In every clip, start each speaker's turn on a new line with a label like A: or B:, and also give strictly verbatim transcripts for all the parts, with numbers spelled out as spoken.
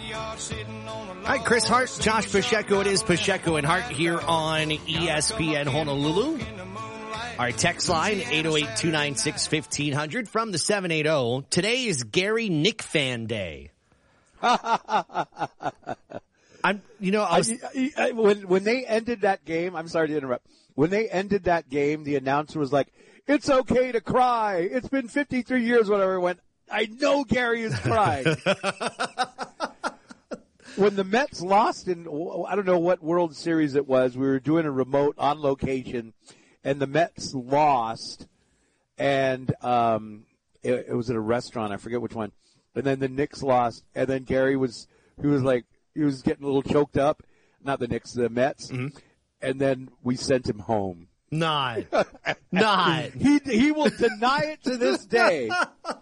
A: All right, Chris Hart, Josh Pacheco. It is Pacheco and Hart here on E S P N Honolulu. All right, text line eight oh eight, two nine six, fifteen hundred from the seven eighty. Today is Gary Nick Fan Day. I'm, you know, I was,
B: I, I, when when they ended that game, I'm sorry to interrupt. When they ended that game, the announcer was like, "It's okay to cry. It's been fifty-three years." Whatever. I went, I know Gary is crying. When the Mets lost in, I don't know what World Series it was, we were doing a remote on location, and the Mets lost, and um, it, it was at a restaurant, I forget which one, and then the Knicks lost, and then Gary was, he was like, he was getting a little choked up, not the Knicks, the Mets, mm-hmm. and then we sent him home.
A: Not. Not.
B: He he will deny it to this day.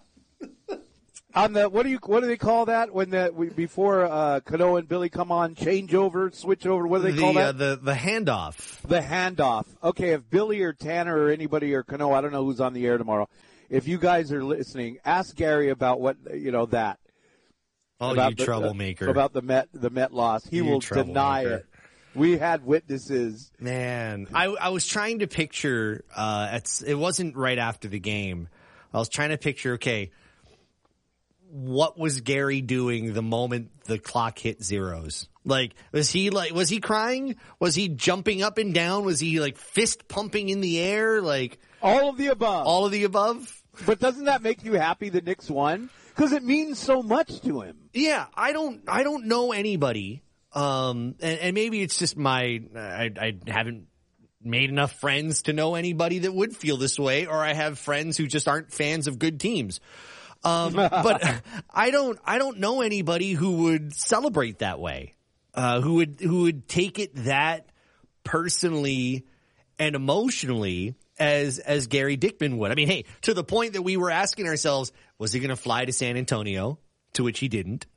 B: On the what do you what do they call that when the we, before uh, Cano and Billy come on, change over, switch over? What do they
A: the,
B: call that?
A: Uh, the the handoff.
B: The handoff. Okay, if Billy or Tanner or anybody or Cano, I don't know who's on the air tomorrow. If you guys are listening, ask Gary about what you know that.
A: Oh,
B: about
A: you
B: the,
A: troublemaker!
B: Uh, about the Met the Met loss, he
A: you
B: will deny it. We had witnesses.
A: Man, I I was trying to picture. Uh, it's it wasn't right after the game. I was trying to picture. Okay. What was Gary doing the moment the clock hit zeros? Like, was he like, was he crying? Was he jumping up and down? Was he like fist pumping in the air? Like
B: all of the above.
A: All of the above.
B: But doesn't that make you happy the Knicks won? Because it means so much to him.
A: Yeah, I don't, I don't know anybody. Um, and, and maybe it's just my, I, I haven't made enough friends to know anybody that would feel this way, or I have friends who just aren't fans of good teams. Um, but I don't, I don't know anybody who would celebrate that way, uh, who would, who would take it that personally and emotionally as, as Gary Dickman would. I mean, hey, to the point that we were asking ourselves, was he going to fly to San Antonio? To which he didn't.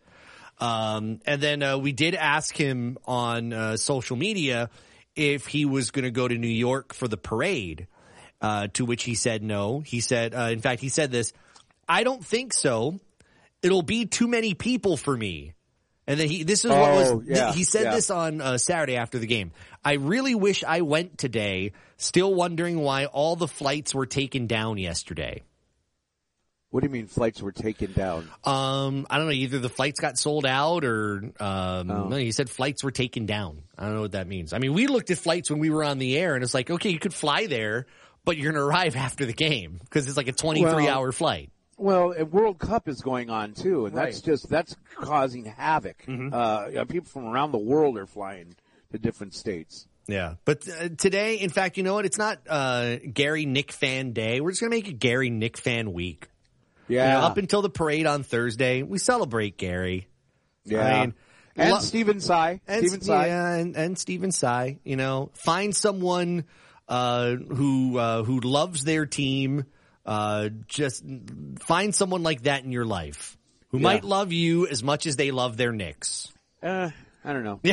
A: Um, and then, uh, we did ask him on, uh, social media if he was going to go to New York for the parade, uh, to which he said no. He said, uh, in fact, he said this, I don't think so. It'll be too many people for me. And then he, this is what
B: oh,
A: was,
B: yeah,
A: he said
B: yeah.
A: this on uh, Saturday after the game. I really wish I went today, still wondering why all the flights were taken down yesterday.
B: What do you mean flights were taken down?
A: Um, I don't know. Either the flights got sold out or, um,
B: oh.
A: no, he said flights were taken down. I don't know what that means. I mean, we looked at flights when we were on the air and it's like, okay, you could fly there, but you're going to arrive after the game because it's like a twenty-three well, hour flight.
B: Well, a World Cup is going on too, and that's
A: right.
B: just that's causing havoc.
A: Mm-hmm.
B: Uh, you know, people from around the world are flying to different states.
A: Yeah, but uh, today, in fact, you know what? It's not uh, Gary Nick Fan Day. We're just gonna make it Gary Nick Fan Week.
B: Yeah,
A: you know, up until the parade on Thursday, we celebrate Gary.
B: Yeah,
A: I mean,
B: and
A: lo-
B: Stephen Tsai,
A: and
B: Stephen Tsai,
A: yeah, and, and Stephen Tsai. You know, find someone uh, who uh, who loves their team. Uh, just find someone like that in your life who
B: yeah.
A: might love you as much as they love their Knicks.
B: Uh, I don't know.
A: Yeah.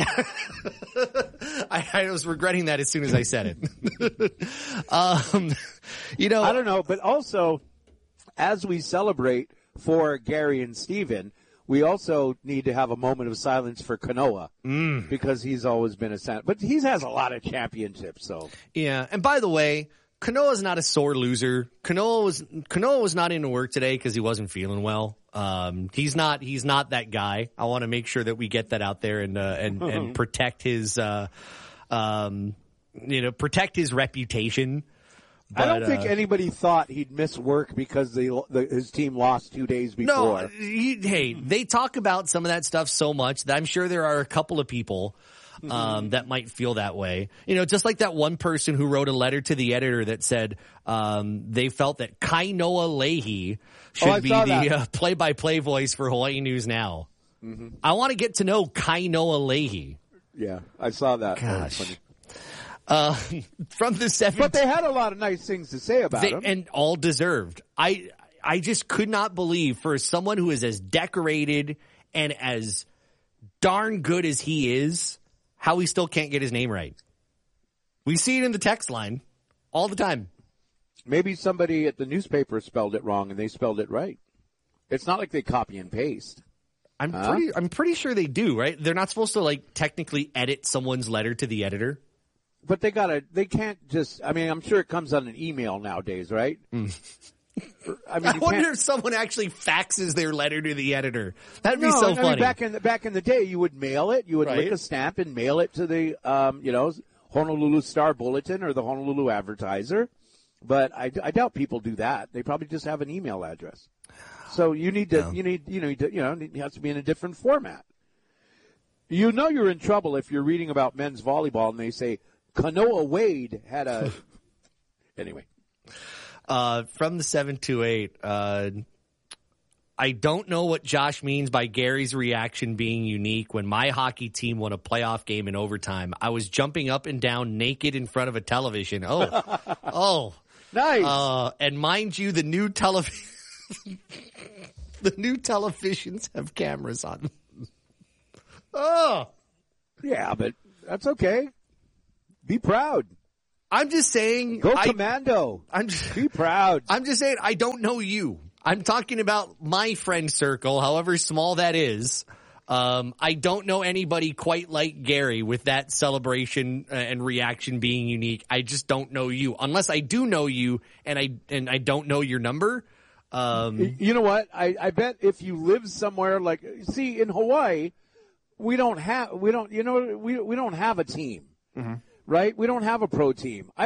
A: I, I was regretting that as soon as I said it. um, you know,
B: I don't know, but also as we celebrate for Gary and Steven, we also need to have a moment of silence for Kanoa
A: mm.
B: because he's always been a center, but he has a lot of championships. So
A: yeah. And by the way, Kanoa's not a sore loser. Kanoa was Kanoa was not into work today because he wasn't feeling well. Um, he's not he's not that guy. I want to make sure that we get that out there and uh, and and protect his uh, um, you know protect his reputation. But,
B: I don't think
A: uh,
B: anybody thought he'd miss work because the, the his team lost two days before.
A: No, he, hey, they talk about some of that stuff so much that I'm sure there are a couple of people. Um, that might feel that way. You know, just like that one person who wrote a letter to the editor that said, um, they felt that Kainoa Leahy should
B: oh,
A: be the uh, play-by-play voice for Hawaii News Now.
B: Mm-hmm.
A: I want to get to know Kainoa Leahy.
B: Yeah, I saw that.
A: Gosh. Uh, from the seventh.
B: But they had a lot of nice things to say about
A: they,
B: him.
A: And all deserved. I, I just could not believe for someone who is as decorated and as darn good as he is, how he still can't get his name right. We see it in the text line all the time.
B: Maybe somebody at the newspaper spelled it wrong and they spelled it right. It's not like they copy and paste.
A: I'm
B: Huh?
A: pretty. I'm pretty sure they do. Right? They're not supposed to like technically edit someone's letter to the editor.
B: But they gotta. They can't just. I mean, I'm sure it comes on an email nowadays, right?
A: Mm.
B: I mean,
A: I
B: you
A: wonder
B: can't-
A: if someone actually faxes their letter to the editor. That'd be
B: no,
A: so
B: I mean,
A: funny.
B: back in the back in the day, you would mail it. You would
A: Right.
B: lick a stamp and mail it to the, um, you know, Honolulu Star Bulletin or the Honolulu Advertiser. But I, I doubt people do that. They probably just have an email address. So you need to,
A: No.
B: you need, you know, you, to, you know, it has to be in a different format. You know, you're in trouble if you're reading about men's volleyball and they say Kanoa Wade had a. Anyway.
A: Uh, from the seven two eight, uh, I don't know what Josh means by Gary's reaction being unique. When my hockey team won a playoff game in overtime, I was jumping up and down naked in front of a television. Oh, oh,
B: Nice.
A: uh, and mind you, the new television, the new televisions have cameras on them. Oh,
B: Yeah, but that's okay. Be proud.
A: I'm just saying,
B: Go
A: I,
B: commando.
A: I'm just,
B: Be proud.
A: I'm just saying, I don't know you. I'm talking about my friend circle, however small that is. Um, I don't know anybody quite like Gary with that celebration uh, and reaction being unique. I just don't know you, unless I do know you and I and I don't know your number. Um,
B: You know what? I, I bet if you live somewhere like, see, in Hawaii, we don't have, we don't, you know, we, we don't have a team, right? We don't have a pro team. I